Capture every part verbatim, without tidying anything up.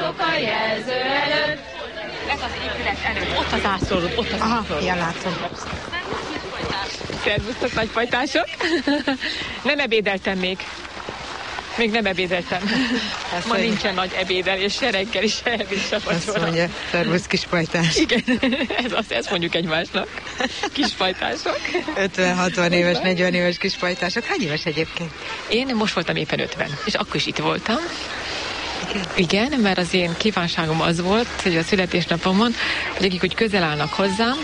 Álljatok a jelző előtt. Ez az épület előtt, ott az ászlód, ott az Aha, ászlód. ja, látom. Szervusztok, nagyfajtások! Nem ebédeltem még. Még nem ebédeltem. Azt Ma mondja. nincsen nagy ebédelés, se reggel is, se ebéd, se Azt vacsora. mondja, szervusz kispajtás. Igen, ez azt, ezt mondjuk egymásnak. Kisfajtások. ötven-hatvan éves, negyven éves kispajtások. Hány éves egyébként? Én most voltam éppen ötven, és akkor is itt voltam. Igen. Igen, mert az én kívánságom az volt, hogy a születésnapomon, hogy akik úgy közel állnak hozzám,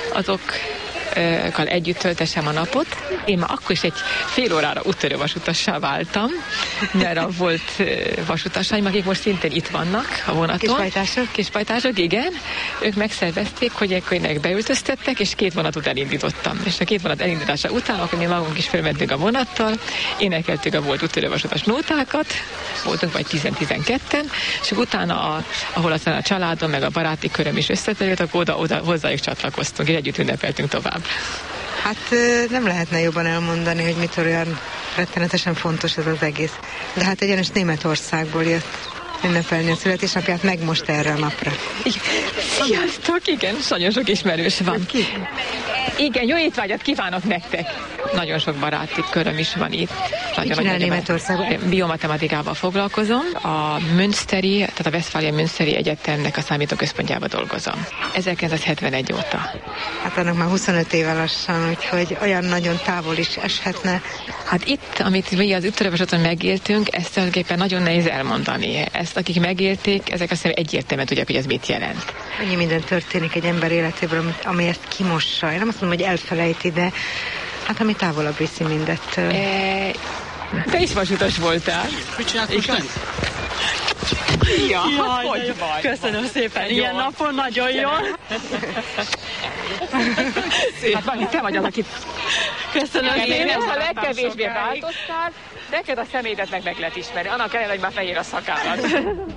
azokkal együtt töltessem a napot. Én már akkor is egy fél órára úttörő vasutassá váltam, mert a volt vasutasaim, akik most szintén itt vannak a vonaton. Kispajtások? Kispajtások, igen. Ők megszervezték, hogy ekkor beültöztettek, és két vonatot elindítottam. És a két vonat elindítása után, akkor mi magunk is fölmentünk a vonattal, énekeltük a volt úttörő vasutas nótákat, voltunk vagy tíz-tizenketten, és utána, a, ahol aztán a családom, meg a baráti köröm is összeterült, akkor oda, oda hozzájuk csatlakoztunk, és együtt ünnepeltünk tovább. Hát nem lehetne jobban elmondani, hogy mitől olyan rettenetesen fontos ez az egész. De hát egyenes Németországból jött ünnepelni a születésnapját, meg most erre a napra. Sziasztok, igen, nagyon sok ismerős van. Ki? Igen, jó étvágyat kívánok nektek! Nagyon sok baráti köröm is van itt. Nagyon csinál nagy- Németországban? Biomatematikával foglalkozom. A Münsteri, tehát a Westfália Münsteri Egyetemnek a számítóközpontjában dolgozom. ezerkilencszázhetvenegy óta. Hát annak már huszonöt éve lassan, úgyhogy olyan nagyon távol is eshetne. Hát itt, amit mi az üttörővasaton megéltünk, ezt tulajdonképpen nagyon nehéz elmondani. Ezt, akik megélték, ezek azt hiszem egyértelműen tudják, hogy ez mit jelent. Annyi minden történik egy ember életében, ami, ami ezt kimossa. Én nem azt mondom, hogy elfelejti, de hát ami távolabb viszi mindettől. E, te is vasutas voltál. Mit csinálsz most lenni? Ja, Jaj, hogy de jó. vagy? Köszönöm szépen, Jó. ilyen napon nagyon jó. Hát Vali, te vagy az, akit Köszönöm én szépen. a legkevésbé változtál, neked a személyedetnek meg lehet ismerni. Annak ellenére, hogy már fehér a szakállad.